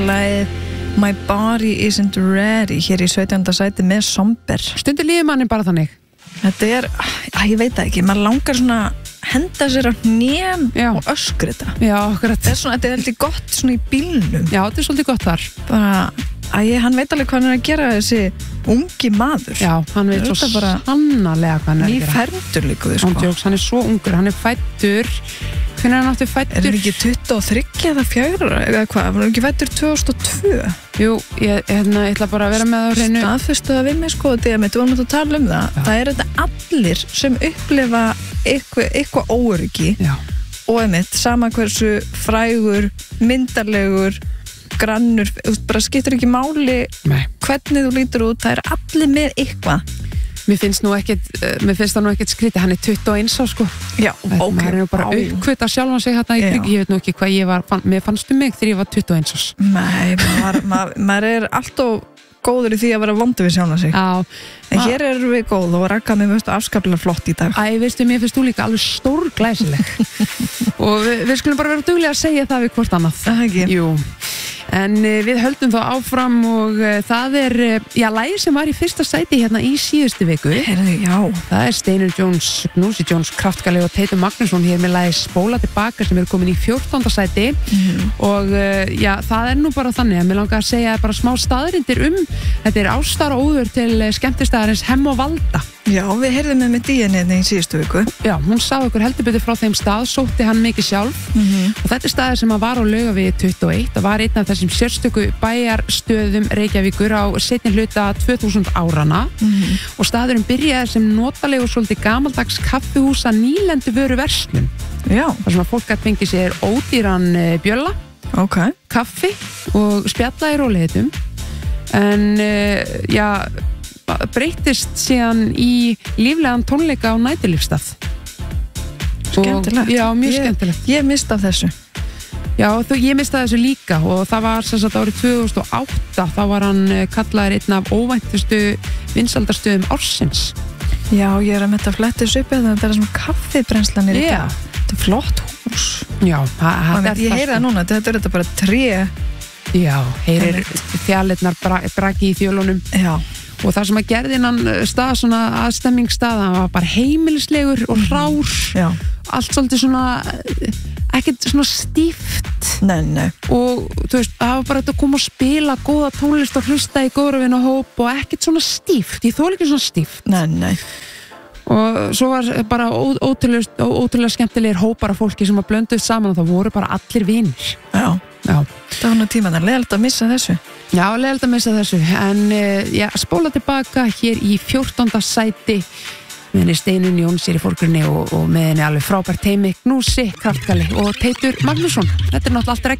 lagið My Body Isn't Ready hér í 17. sæti með Somber. Stundir líður manni bara þannig. Þetta ég veit það ekki, maður langar svona henda sér á hnén og öskra þetta. Já, akkurat. Þetta er heldur gott svona í bílnum. Já, þetta er svolítið gott þar. Bara, hann veit alveg hvað hann er að gera, þessi ungi maður. Já, hann veit svo sannarlega hvað hann er að gera. Nýfermdur líka þau, sko. Hann er svo ungur, hann er fæddur. Hvernig er hann aftur fæddur? Er hann ekki 23 eða 4 eða hvað? Var hann ekki fæddur 2002? Jú, ég ætla bara að vera með á hreinu. Staðfestu það við mig, sko, við vorum að tala um það. Já. Það er þetta allir sem upplifa eitthvað óöryggi. Já. Og einmitt, sama hversu frægur, myndarlegur, grannur, bara skiptir ekki máli. Nei. Hvernig þú lítur út, það er allir með eitthvað. Mér finnst það nú ekkert skrítið, hann er 21 á, sko. Já, ok. Maður er nú bara uppkvita sjálfan sig hérna í trygg, ég veit nú ekki hvað mér fannst mig þegar ég var 21 ás. Nei, maður er alltaf góður í því að vera vondur við sjálfan sig. Já. En hér erum við góð og Ragga mér veist afskaplega flott í dag. Veistu, mér finnst þú líka alveg stórglæsileg. Og við skulum bara vera duglega að segja það við hvort annað. Það ekki? Jú. En við höldum þá áfram og það er, lagið sem var í fyrsta sæti hérna í síðustu viku. Heyrðu, já. Það er Steinar Jones, Gnúsi Jones, Kraftgali og Teitur Magnússon hér með lagið Spóla tilbaka sem er komin í 14. sæti. Og það er nú bara þannig að mér langar að segja bara smá staðrindir þetta er ástarróður til skemmtistaðarins Hemm og Valda. Já, við heyrðum með DNA í síðustu viku. Já, hún sagði okkur heldur betur frá þeim stað, sótti hann mikið sjálf og þetta er staður sem hann var á Laugavegi 21. Það var einn af þessum sérstöku bæjarstöðum Reykjavíkur á seinni hluta 2000 árana og staðurinn byrjaði sem notalegur svolítið gamaldags kaffihúsa nýlendu vöru verslun. Já. Það sem að fólk gæti fengið sér ódýran bjölla, kaffi og spjalla í rólegheitum. En breytist síðan í líflegan tónleika á næturlífstað. Skemmtilegt. Já, mjög skemmtilegt. Ég mista þessu. Já, ég mistaði þessu líka og það var sem sagt árið 2008, þá var hann kallaður einn af óvæntustu vinsældarstöðum ársins. Já, ég er að metta flettis upp eða þetta er svona kaffibrennslan í þetta. Þetta er flott hús. Já, ég heyri það núna, þetta er þetta bara tré. Já, heyrir þjalirnar braki í þjölunum. Já. Og það sem að gerði innan stað, svona aðstemmingsstað, það var bara heimilislegur og rár. Já. Allt svolítið svona, ekkert svona stíft. Nei. Og þú veist, það var bara þetta að koma og spila góða tónlist og hlusta í góðröfin og hóp og ekkert svona stíft. Ég þoli ekki svona stíft. Nei. Og svo var bara ótrúlega skemmtilegir hópar af fólki sem að blönduð saman og það voru bara allir vinir. Já. Það var nú tíma, það er leiðilegt að missa þessu. Já, leiðilegt að missa þessu. En spóla tilbaka hér í 14. sæti með henni Steinun Jóns í fórgrunni og með henni alveg frábært teimi Gnúsi, Kraftgali og Teitur Magnússon. Þetta er náttúrulega allt